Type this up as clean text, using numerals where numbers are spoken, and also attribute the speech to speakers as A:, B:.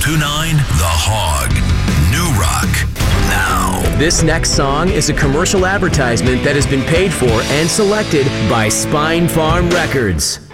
A: 1029 The Hog. New Rock. Now.
B: This next song is a commercial advertisement that has been paid for and selected by Spine Farm Records.